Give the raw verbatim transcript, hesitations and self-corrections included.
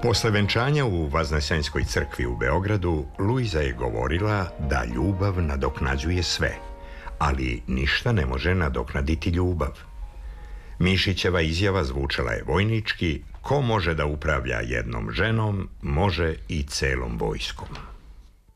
Posle venčanja u Vaznesenskoj crkvi u Beogradu, Luiza je govorila da ljubav nadoknađuje sve, ali ništa ne može nadoknaditi ljubav. Mišićeva izjava zvučala je vojnički: ko može da upravlja jednom ženom, može i celom vojskom.